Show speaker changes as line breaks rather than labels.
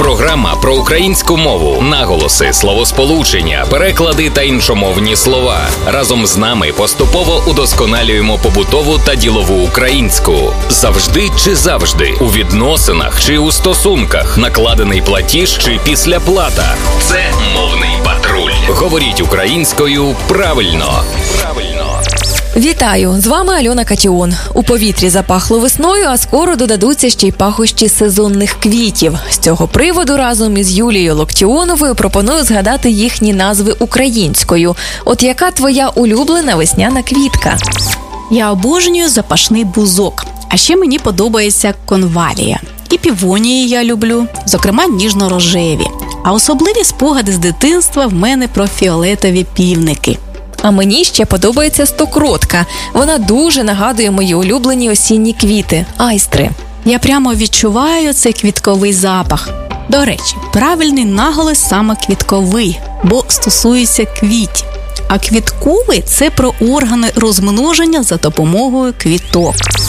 Програма про українську мову, наголоси, словосполучення, переклади та іншомовні слова. Разом з нами поступово удосконалюємо побутову та ділову українську. Завжди чи завжди, у відносинах чи у стосунках, накладений платіж чи післяплата. Це «Мовний патруль». Говоріть українською правильно.
Вітаю! З вами Альона Катіон. У повітрі запахло весною, а скоро додадуться ще й пахощі сезонних квітів. З цього приводу разом із Юлією Локтіоновою пропоную згадати їхні назви українською. От яка твоя улюблена весняна квітка?
Я обожнюю запашний бузок. А ще мені подобається конвалія. І півонії я люблю, зокрема ніжно-рожеві. А особливі спогади з дитинства в мене про фіолетові півники.
А мені ще подобається стокротка. Вона дуже нагадує мої улюблені осінні квіти – айстри.
Я прямо відчуваю цей квітковий запах. До речі, правильний наголос саме квітковий, бо стосується квітів. А квітковий – це про органи розмноження за допомогою квіток.